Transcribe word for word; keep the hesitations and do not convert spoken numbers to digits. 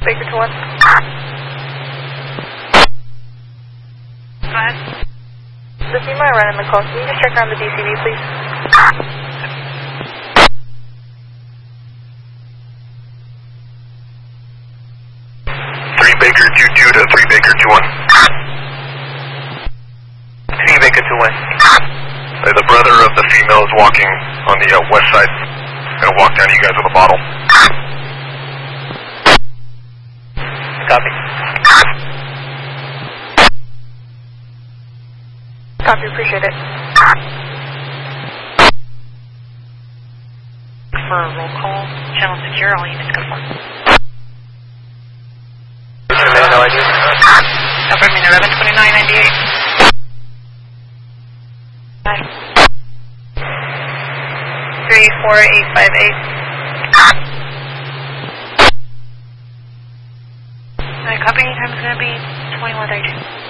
Baker to one. Go ahead. The female ran in the call. Can you just check around the D C B, please? three Baker two two to three Baker two one. three Baker two one. Uh, the brother of the female is walking on the uh, west side. He's going to walk down to you guys with a bottle. Copy. Copy, appreciate it. For a roll call, channel secure, all units go for. No idea. Government eleven twenty-nine ninety-eight. Bye. three four eight five eight. Alright, copy, time is going to be twenty-one thirty-two.